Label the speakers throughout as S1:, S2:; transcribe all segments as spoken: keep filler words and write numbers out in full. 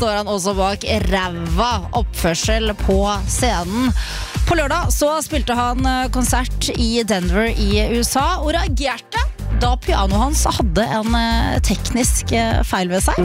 S1: står han også bak ræva oppførsel på scenen. På lørdag så spilte han konsert i Denver i U S A og reagerte da pianoet hans hadde en teknisk feil ved seg.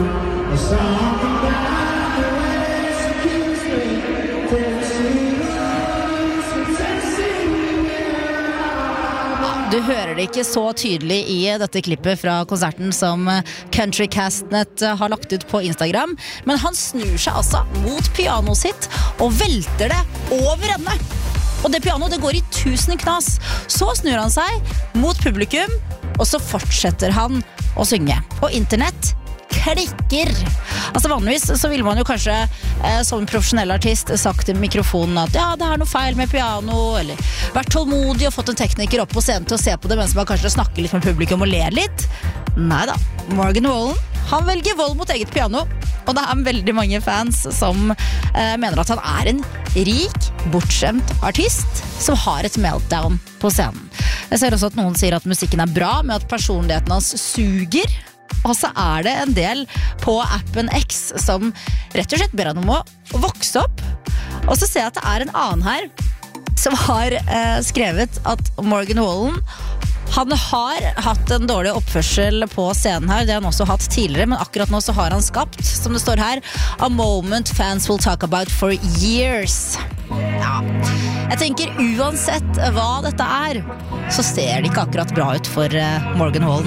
S1: Du hører det ikke så tydelig i dette klippet fra konserten som Country Castnet har lagt ut på Instagram, men han snur seg altså mot pianoet sitt og velter det over ende. Og det pianoet det går i tusen knas. Så snur han seg mot publikum, og så fortsetter han å synge. Og internett klikker. Altså vanligvis så vil man jo kanskje eh, som profesjonell artist sagt til mikrofonen at ja, det er noe feil med piano, eller vært tålmodig og fått en tekniker opp på scenen til å se på det mens man kanskje snakker litt med publikum og ler litt. Neida, Morgan Wallen, han velger vold mot eget piano, og det er veldig mange fans som eh, mener at han er en rik, bortskjemt artist som har et meltdown på scenen. Jeg ser også at noen sier at musikken er bra, med at personligheten hans suger. Og så er det en del på appen X som rett og slett ber han om å vokse opp. Og så ser jeg at det er en annen her som har eh, skrevet at Morgan Wallen, han har hatt en dårlig oppførsel på scenen her. Det har han også hatt tidligere, men akkurat nå så har han skapt, som det står her, a moment fans will talk about for years. Ja, jeg tenker uansett hva dette er, så ser det ikke akkurat bra ut for uh, Morgan Wallen.